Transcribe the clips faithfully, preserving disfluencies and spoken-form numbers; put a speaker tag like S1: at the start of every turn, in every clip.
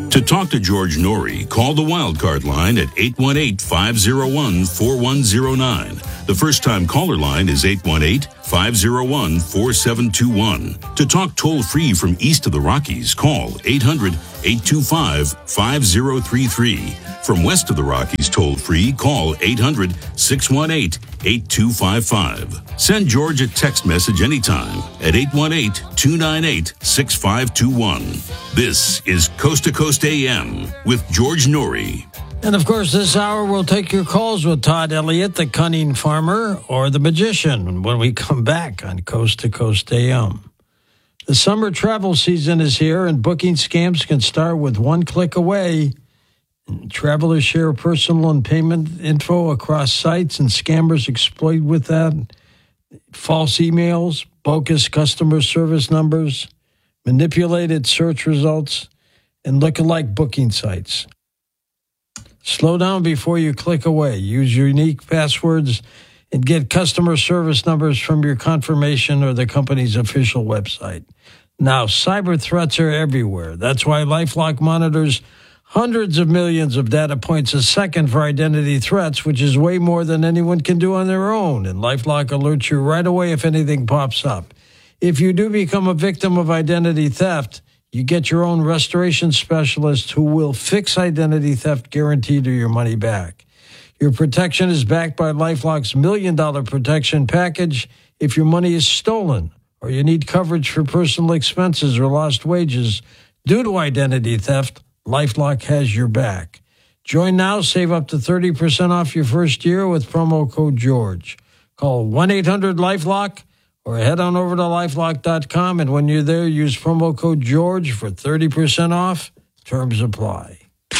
S1: To talk to George Norrie, call the Wildcard line at eight one eight, five oh one, four one oh nine. The first-time caller line is eight one eight, five oh one, four seven two one. To talk toll-free from east of the Rockies, call eight hundred, eight two five, five oh three three. From west of the Rockies toll-free, call eight hundred, six one eight, eight two five five. Send George a text message anytime at eight one eight, two nine eight, six five two one. This is Coast to Coast A M with George Norrie.
S2: And, of course, this hour we'll take your calls with Todd Elliott, the cunning farmer, or the magician, when we come back on Coast to Coast A M. The summer travel season is here, and booking scams can start with one click away. Travelers share personal and payment info across sites, and scammers exploit with that. False emails, bogus customer service numbers, manipulated search results, and lookalike booking sites. Slow down before you click away. Use unique passwords and get customer service numbers from your confirmation or the company's official website. Now, cyber threats are everywhere. That's why LifeLock monitors hundreds of millions of data points a second for identity threats, which is way more than anyone can do on their own. And LifeLock alerts you right away if anything pops up. If you do become a victim of identity theft, you get your own restoration specialist who will fix identity theft guaranteed or your money back. Your protection is backed by LifeLock's million dollar protection package if your money is stolen or you need coverage for personal expenses or lost wages due to identity theft. LifeLock has your back. Join now, save up to thirty percent off your first year with promo code George. Call one eight hundred LifeLock or head on over to lifelock dot com, and when you're there, use promo code George for thirty percent off. Terms apply.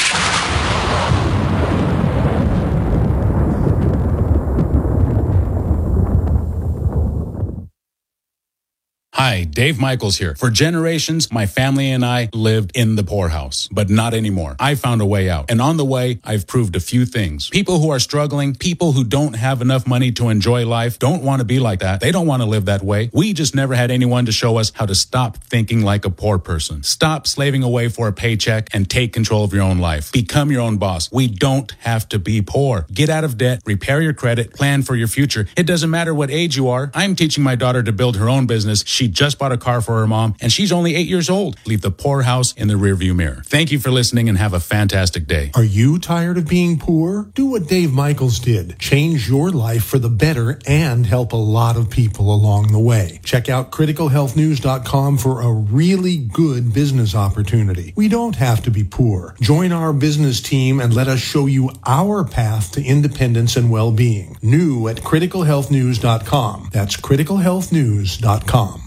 S3: Hi, Dave Michaels here. For generations, my family and I lived in the poorhouse, but not anymore. I found a way out. And on the way, I've proved a few things. People who are struggling, people who don't have enough money to enjoy life, don't want to be like that. They don't want to live that way. We just never had anyone to show us how to stop thinking like a poor person. Stop slaving away for a paycheck and take control of your own life. Become your own boss. We don't have to be poor. Get out of debt, repair your credit, plan for your future. It doesn't matter what age you are. I'm teaching my daughter to build her own business. She just bought a car for her mom, and she's only eight years old. Leave the poorhouse in the rearview mirror. Thank you for listening, and have a fantastic day.
S4: Are you tired of being poor? Do what Dave Michaels did. Change your life for the better and help a lot of people along the way. Check out critical health news dot com for a really good business opportunity. We don't have to be poor. Join our business team and let us show you our path to independence and well-being. New at critical health news dot com. That's critical health news dot com.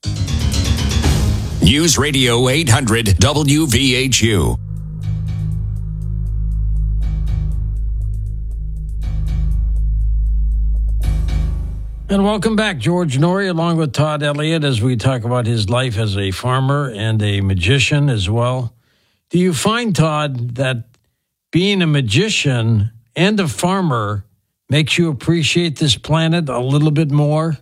S5: News Radio eight hundred W V H U.
S2: And welcome back, George Norrie, along with Todd Elliott, as we talk about his life as a farmer and a magician as well. Do you find, Todd, that being a magician and a farmer makes you appreciate this planet a little bit more?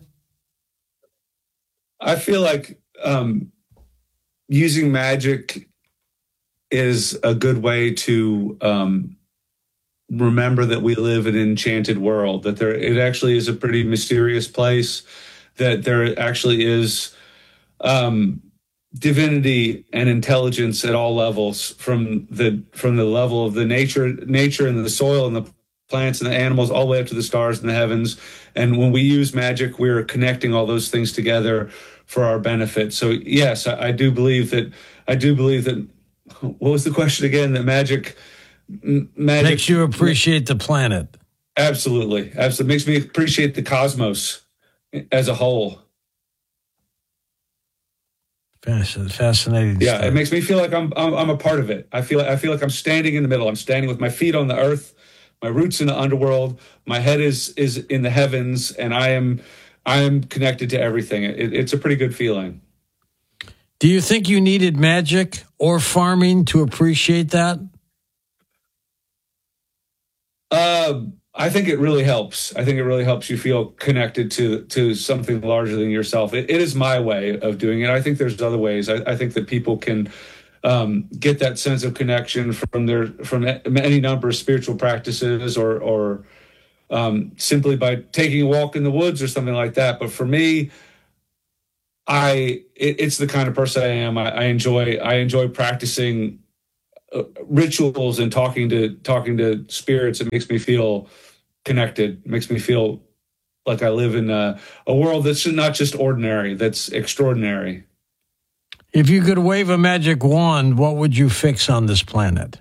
S6: I feel like um, using magic is a good way to um, remember that we live in an enchanted world, that there it actually is a pretty mysterious place, that there actually is um, divinity and intelligence at all levels, from the from the level of the nature nature and the soil and the plants and the animals all the way up to the stars and the heavens. And when we use magic, we're connecting all those things together for our benefit. So yes, I, I do believe that, I do believe that, what was the question again? That magic, magic
S2: makes you appreciate the planet.
S6: Absolutely. Absolutely. Makes me appreciate the cosmos as a whole.
S2: Fascinating.
S6: Yeah.
S2: stuff.
S6: It makes me feel like I'm, I'm, I'm a part of it. I feel, I feel like I'm standing in the middle. I'm standing with my feet on the earth, my roots in the underworld, my head is, is in the heavens, and I am, I am connected to everything. It, it's a pretty good feeling.
S2: Do you think you needed magic or farming to appreciate that?
S6: Uh, I think it really helps. I think it really helps you feel connected to to something larger than yourself. It, it is my way of doing it. I think there's other ways. I, I think that people can um, get that sense of connection from their from any number of spiritual practices, or or um, simply by taking a walk in the woods or something like that. But for me, I it, it's the kind of person I am. I, I enjoy I enjoy practicing uh, rituals and talking to talking to spirits. It makes me feel connected. It makes me feel like I live in a, a world that's not just ordinary, that's extraordinary.
S2: If you could wave a magic wand, what would you fix on this planet?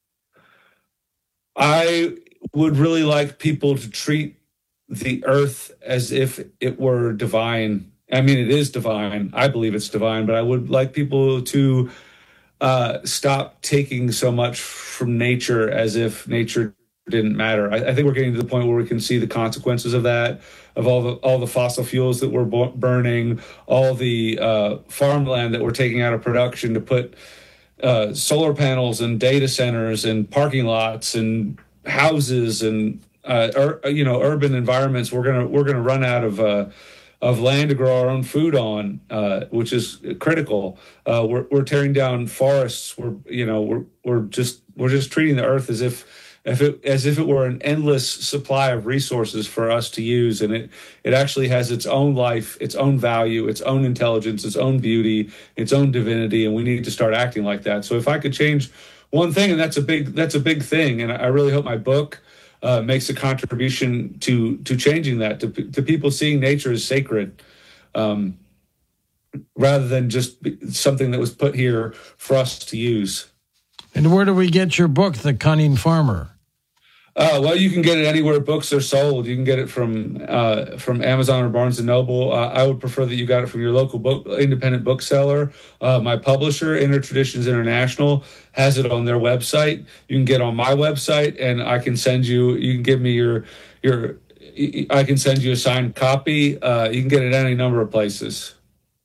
S6: I would really like people to treat the earth as if it were divine. I mean, it is divine. I believe it's divine, but I would like people to uh, stop taking so much from nature as if nature didn't matter. I, I think we're getting to the point where we can see the consequences of that, of all the all the fossil fuels that we're bo- burning, all the uh, farmland that we're taking out of production to put uh, solar panels and data centers and parking lots and houses and uh, ur- you know urban environments. We're gonna we're gonna run out of uh, of land to grow our own food on, uh, which is critical. Uh, we're we're tearing down forests. We're you know we're we're just we're just treating the earth as if. If it, as if it were an endless supply of resources for us to use, and it it actually has its own life, its own value, its own intelligence, its own beauty, its own divinity, and we need to start acting like that. So if I could change one thing, and that's a big that's a big thing, and I really hope my book uh, makes a contribution to to changing that, to to people seeing nature as sacred, um, rather than just something that was put here for us to use.
S2: And where do we get your book, The Cunning Farmer?
S6: Uh, well, you can get it anywhere books are sold. You can get it from uh, from Amazon or Barnes and Noble. Uh, I would prefer that you got it from your local book independent bookseller. Uh, my publisher, Inner Traditions International, has it on their website. You can get on my website, and I can send you. You can give me your your. I can send you a signed copy. Uh, you can get it any number of places.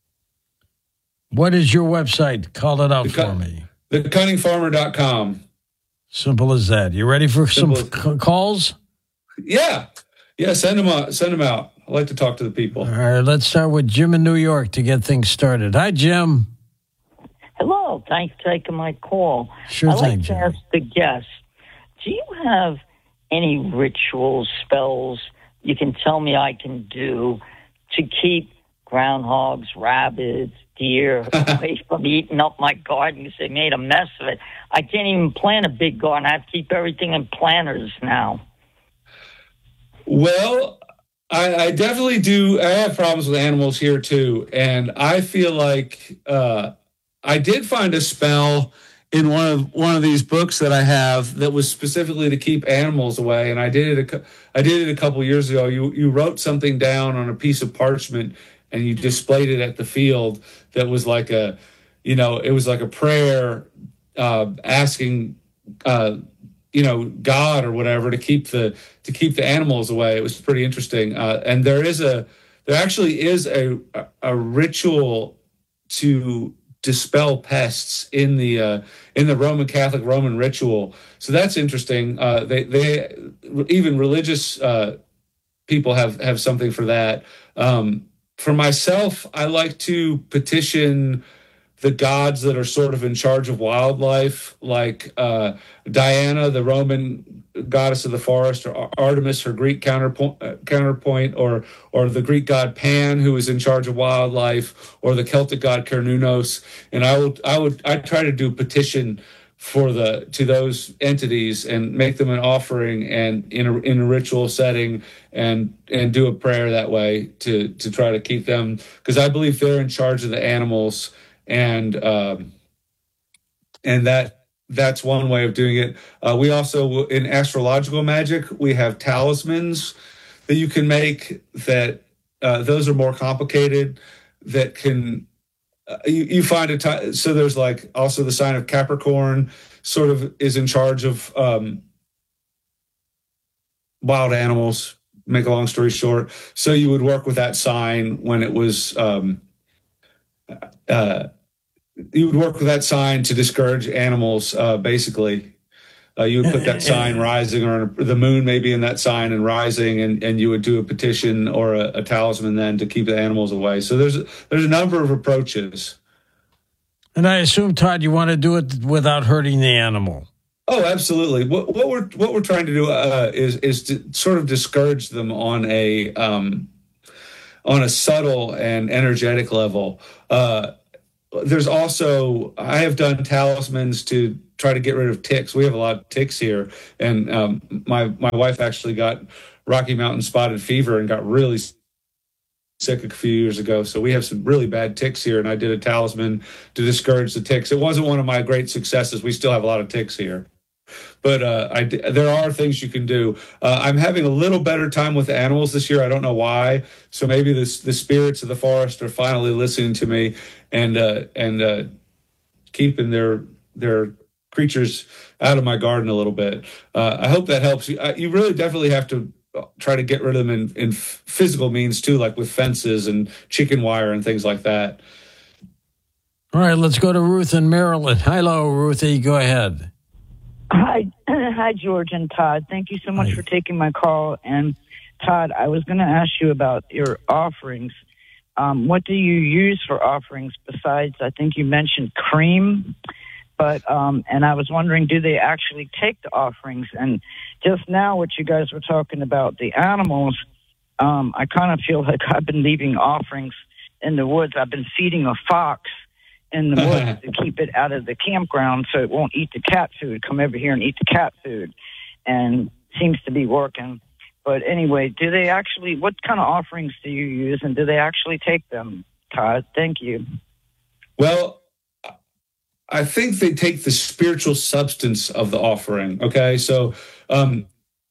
S2: What is your website? Call it out
S6: the,
S2: for me.
S6: the cunning farmer dot com.
S2: Simple as that. You ready for
S6: Simple
S2: some
S6: as,
S2: c- calls?
S6: Yeah. Yeah, send them out. Send them out. I like to talk to the people.
S2: All right, let's start with Jim in New York to get things started. Hi, Jim.
S7: Hello. Thanks for taking my call.
S2: Sure
S7: I'd
S2: thing,
S7: like to
S2: Jim.
S7: ask the guest, do you have any rituals, spells you can tell me I can do to keep groundhogs, rabbits, deer away from eating up my garden because they made a mess of it? I can't even plant a big garden. I have to keep everything in planters now.
S6: Well, I, I definitely do. I have problems with animals here too. And I feel like uh, I did find a spell in one of one of these books that I have that was specifically to keep animals away. And I did it a, I did it a couple years ago. You you wrote something down on a piece of parchment and you displayed it at the field that was like a, you know, it was like a prayer uh, asking, uh, you know, God or whatever to keep the to keep the animals away. It was pretty interesting. Uh, and there is a, there actually is a a ritual to dispel pests in the uh, in the Roman Catholic Roman ritual. So that's interesting. Uh, they they even religious uh, people have have something for that. Um, For myself, I like to petition the gods that are sort of in charge of wildlife, like uh, Diana, the Roman goddess of the forest, or Artemis, her Greek counterpoint, uh, counterpoint, or or the Greek god Pan, who is in charge of wildlife, or the Celtic god Cernunnos. And I would, I would, I try to do petition for the to those entities and make them an offering and in a in a ritual setting and and do a prayer that way to to try to keep them, because I believe they're in charge of the animals, and um, and that that's one way of doing it. Uh, we also, in astrological magic, we have talismans that you can make that uh, those are more complicated that can. Uh, you, you find a t- so there's like also the sign of Capricorn sort of is in charge of um, wild animals. Make a long story short, so you would work with that sign when it was um, uh, you would work with that sign to discourage animals. Uh, basically, uh, you would put that sign rising, or the moon maybe in that sign and rising, and, and you would do a petition or a, a talisman then to keep the animals away. So there's there's a number of approaches.
S2: And I assume, Todd, you want to do it without hurting the animal.
S6: Oh, absolutely. What, what we're what we're trying to do uh, is is to sort of discourage them on a um, on a subtle and energetic level. Uh, there's also I have done talismans to try to get rid of ticks. We have a lot of ticks here, and um, my my wife actually got Rocky Mountain spotted fever and got really sick a few years ago. So we have some really bad ticks here, and I did a talisman to discourage the ticks. It wasn't one of my great successes. We still have a lot of ticks here. But uh, I, there are things you can do. Uh, I'm having a little better time with the animals this year. I don't know why. So maybe this, the spirits of the forest are finally listening to me and uh, and uh, keeping their their creatures out of my garden a little bit. Uh, I hope that helps you. Uh, you really definitely have to try to get rid of them in, in physical means too, like with fences and chicken wire and things like that.
S2: All right, let's go to Ruth in Maryland. Hello, Ruthie. Go ahead.
S8: Hi, hi, George and Todd. Thank you so much
S2: Hi.
S8: for taking my call. And Todd, I was going to ask you about your offerings. Um, what do you use for offerings besides, I think you mentioned cream, but, um, and I was wondering, do they actually take the offerings? And just now what you guys were talking about, the animals, um, I kind of feel like I've been leaving offerings in the woods. I've been feeding a fox in the woods to keep it out of the campground so it won't eat the cat food, come over here and eat the cat food, and seems to be working. But anyway, do they actually, what kind of offerings do you use, and do they actually take them, Todd? Thank you.
S6: Well, I think they take the spiritual substance of the offering. Okay, so um,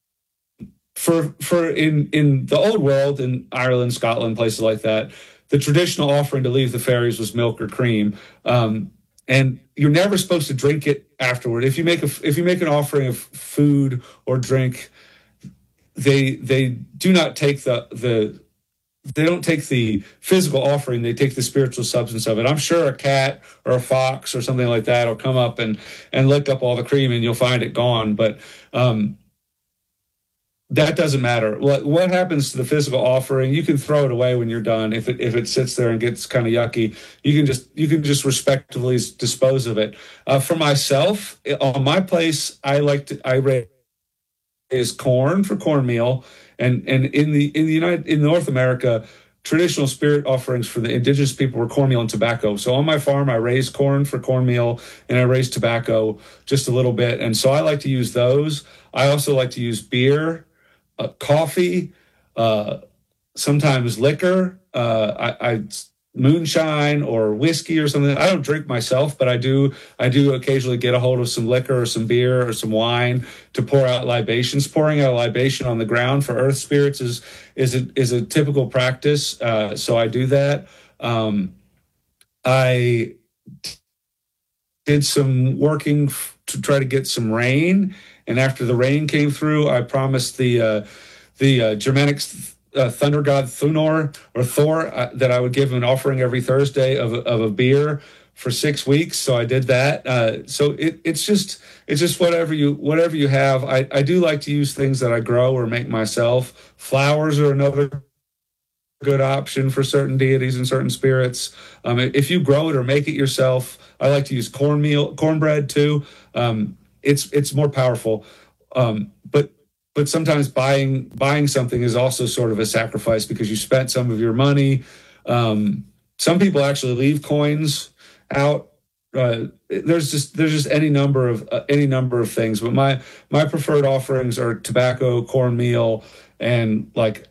S6: for for in in the old world, in Ireland, Scotland, places like that, the traditional offering to leave the fairies was milk or cream, um, and you're never supposed to drink it afterward. If you make a if you make an offering of food or drink, they they do not take the the they don't take the physical offering. They take the spiritual substance of it. I'm sure a cat or a fox or something like that will come up and and lick up all the cream, and you'll find it gone. But um, that doesn't matter. What what happens to the physical offering? You can throw it away when you're done. If it if it sits there and gets kind of yucky, you can just you can just respectively dispose of it. Uh, for myself, on my place, I like to I raise corn for cornmeal, and and in the in the United in North America, traditional spirit offerings for the indigenous people were cornmeal and tobacco. So on my farm, I raise corn for cornmeal, and I raise tobacco just a little bit. And so I like to use those. I also like to use beer. Uh, coffee, uh, sometimes liquor, uh, I, I moonshine or whiskey or something. I don't drink myself, but I do. I do occasionally get a hold of some liquor or some beer or some wine to pour out libations. Pouring out a libation on the ground for earth spirits is is a, is a typical practice. Uh, so I do that. Um, I did some working f- to try to get some rain. And after the rain came through, I promised the uh, the uh, Germanic uh, thunder god Thunor or Thor uh, that I would give him an offering every Thursday of a, of a beer for six weeks. So I did that. Uh, so it, it's just it's just whatever you whatever you have. I, I do like to use things that I grow or make myself. Flowers are another good option for certain deities and certain spirits. Um, if you grow it or make it yourself, I like to use cornmeal, cornbread too. Um, It's it's more powerful, um, but but sometimes buying buying something is also sort of a sacrifice because you spent some of your money. Um, some people actually leave coins out. Uh, there's just there's just any number of uh, any number of things, but my my preferred offerings are tobacco, cornmeal, and like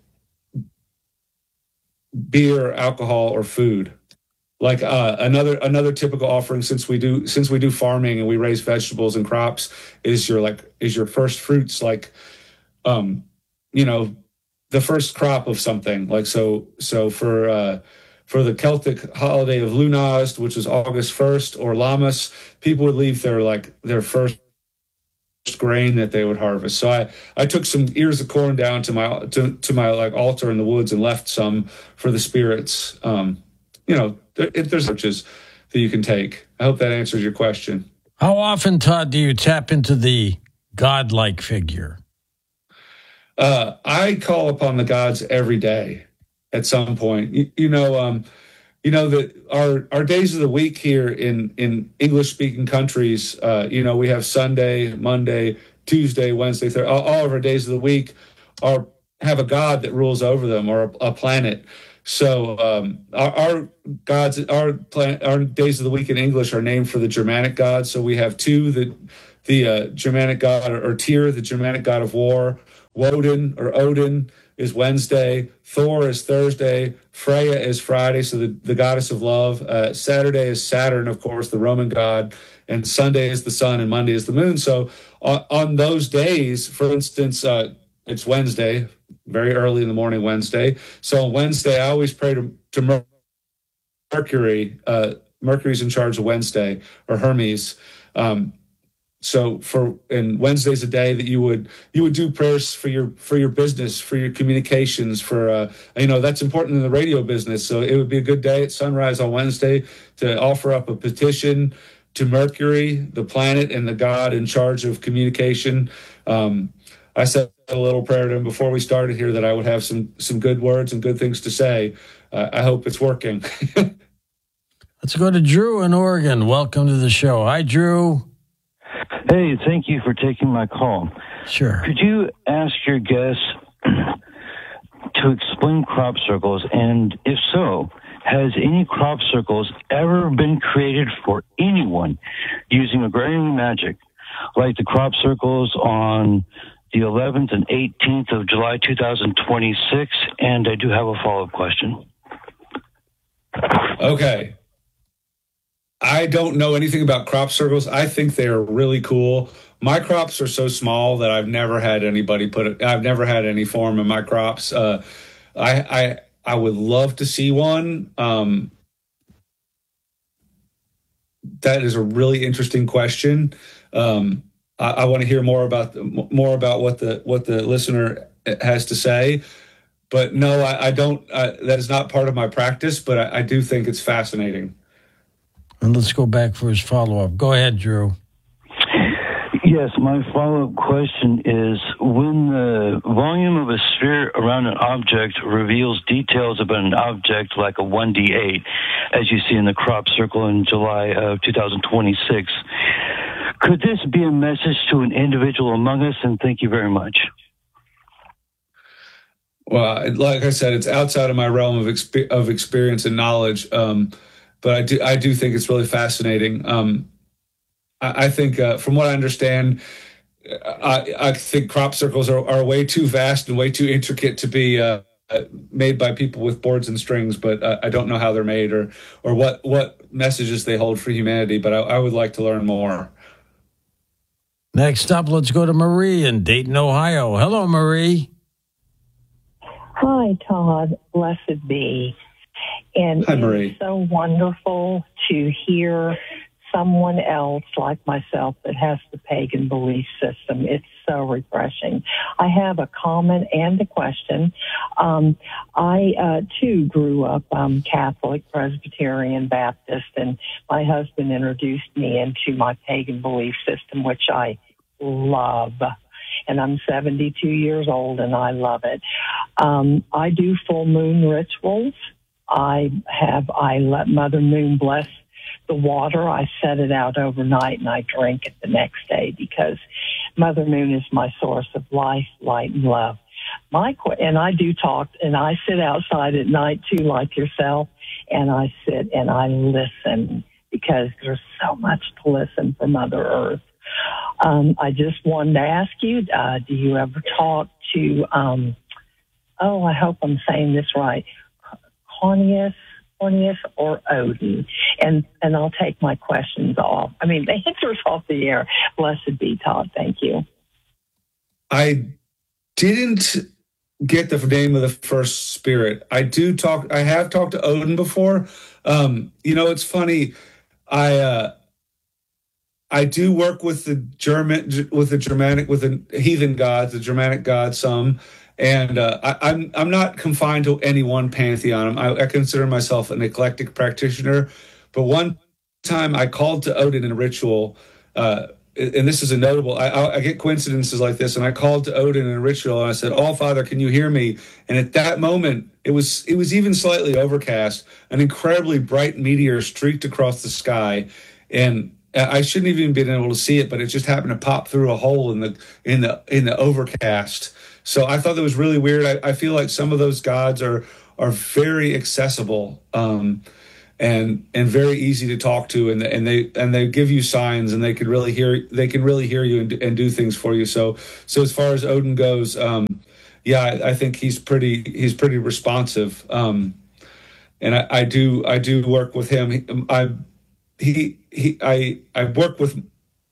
S6: beer, alcohol, or food. Like uh, another another typical offering, since we do since we do farming and we raise vegetables and crops, is your like is your first fruits, like um, you know, the first crop of something. Like so so for uh, for the Celtic holiday of Lunast, which is August first, or Lammas, people would leave their like their first grain that they would harvest. So I, I took some ears of corn down to my to, to my like altar in the woods and left some for the spirits. Um, you know, there, there's approaches that you can take. I hope that answers your question.
S2: How often, Todd, do you tap into the godlike figure?
S6: Uh, I call upon the gods every day at some point. You, you know, um, you know, the our our days of the week here in in English speaking countries, uh, you know, we have Sunday, Monday, Tuesday, Wednesday, Thursday. All, all of our days of the week are have a god that rules over them, or a, a planet. So um, our, our gods, our planet, our days of the week in English are named for the Germanic gods. So we have two: the the uh, Germanic god, or, or Tyr, the Germanic god of war. Woden or Odin is Wednesday. Thor is Thursday. Freya is Friday, so the, the goddess of love. Uh, Saturday is Saturn, of course, the Roman god. And Sunday is the sun, and Monday is the moon. So on, on those days, for instance, uh, it's Wednesday, very early in the morning Wednesday. So on Wednesday, I always pray to, to Mercury. Uh, Mercury's in charge of Wednesday, or Hermes. Um, So for and Wednesday's a day that you would you would do prayers for your for your business, for your communications, for uh, you know, that's important in the radio business. So it would be a good day at sunrise on Wednesday to offer up a petition to Mercury, the planet and the god in charge of communication. Um, I said a little prayer to him before we started here that I would have some some good words and good things to say. Uh, I hope it's working.
S2: Let's go to Drew in Oregon. Welcome to the show. Hi, Drew.
S9: Hey, thank you for taking my call.
S2: Sure.
S9: Could you ask your guests to explain crop circles, and if so, has any crop circles ever been created for anyone using agrarian magic, like the crop circles on the eleventh and eighteenth of July two thousand twenty-six? And I do have a follow-up question.
S6: Okay. I don't know anything about crop circles. I think they are really cool. My crops are so small that I've never had anybody put it. I've never had any form in my crops. Uh, I, I I would love to see one. Um, that is a really interesting question. Um, I, I want to hear more about the, more about what the what the listener has to say. But no, I, I don't. Uh, that is not part of my practice. But I, I do think it's fascinating.
S2: And let's go back for his follow-up. Go ahead, Drew.
S9: Yes, my follow-up question is, when the volume of a sphere around an object reveals details about an object like a one d eight, as you see in the crop circle in July of two thousand twenty-six, could this be a message to an individual among us? And thank you very much.
S6: Well, like I said, it's outside of my realm of exp- of experience and knowledge. Um, But I do, I do think it's really fascinating. Um, I, I think, uh, from what I understand, I, I think crop circles are, are way too vast and way too intricate to be uh, made by people with boards and strings. But uh, I don't know how they're made, or or what what messages they hold for humanity. But I, I would like to learn more.
S2: Next up, let's go to Marie in Dayton, Ohio. Hello, Marie.
S10: Hi, Todd. Blessed be. And
S6: Hi, Marie.
S10: It's so wonderful to hear someone else like myself that has the pagan belief system. It's so refreshing. I have a comment and a question. Um, I, uh, too, grew up um, Catholic, Presbyterian, Baptist, and my husband introduced me into my pagan belief system, which I love. And I'm seventy-two years old, and I love it. Um, I do full moon rituals. I have, I let Mother Moon bless the water. I set it out overnight and I drink it the next day because Mother Moon is my source of life, light, and love. My, and I do talk, and I sit outside at night too, like yourself, and I sit and I listen because there's so much to listen for Mother Earth. Um, I just wanted to ask you, uh, do you ever talk to, um, oh, I hope I'm saying this right, Cornelius, Cornelius or Odin? And and I'll take my questions off. I mean, the answer's off the air. Blessed be, Todd. Thank you.
S6: I didn't get the name of the first spirit. I do talk. I have talked to Odin before. Um, you know, it's funny. I uh, I do work with the German, with the Germanic, with the heathen gods, the Germanic gods, some. And uh, I, I'm I'm not confined to any one pantheon. I, I consider myself an eclectic practitioner. But one time I called to Odin in a ritual. Uh, and this is a notable, I, I get coincidences like this, and I called to Odin in a ritual, and I said, "All Father, can you hear me?" And at that moment, it was it was even slightly overcast. An incredibly bright meteor streaked across the sky, and I shouldn't have even been able to see it, but it just happened to pop through a hole in the in the in the overcast. So I thought that was really weird. I, I feel like some of those gods are are very accessible. Um, and and very easy to talk to, and and they and they give you signs, and they can really hear they can really hear you and, and do things for you. So so as far as Odin goes, um, yeah, I, I think he's pretty he's pretty responsive, um, and I, I do I do work with him. I he he I I work with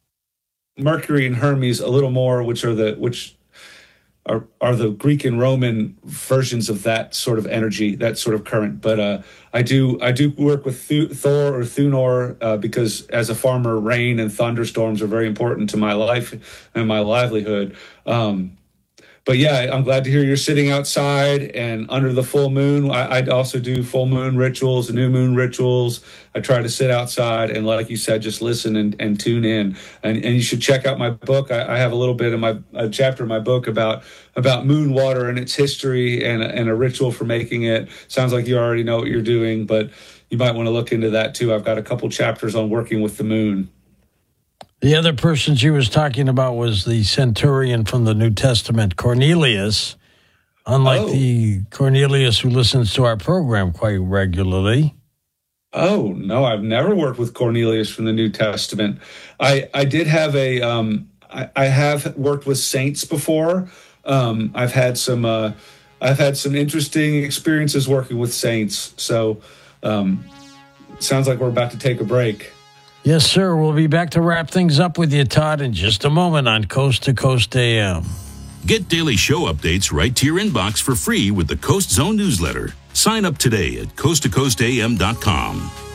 S6: Mercury and Hermes a little more, which are the which. Are, are the Greek and Roman versions of that sort of energy, that sort of current. But uh, I do I do work with Th- Thor or Thunor uh, because as a farmer, rain and thunderstorms are very important to my life and my livelihood. Um, but yeah, I'm glad to hear you're sitting outside and under the full moon. I, I also do full moon rituals, new moon rituals. I try to sit outside and, like you said, just listen and, and tune in. And, and you should check out my book. I, I have a little bit of my a chapter in my book about about moon water and its history and, and a ritual for making it. Sounds like you already know what you're doing, but you might want to look into that too. I've got a couple chapters on working with the moon.
S2: The other person she was talking about was the centurion from the New Testament, Cornelius, unlike oh. the Cornelius who listens to our program quite regularly.
S6: Oh, no, I've never worked with Cornelius from the New Testament. I, I did have a, um, I, I have worked with saints before. Um, I've had some, uh, I've had some interesting experiences working with saints. So um, sounds like we're about to take a break.
S2: Yes, sir. We'll be back to wrap things up with you, Todd, in just a moment on Coast to Coast A M.
S1: Get daily show updates right to your inbox for free with the Coast Zone newsletter. Sign up today at coast to coast a m dot com.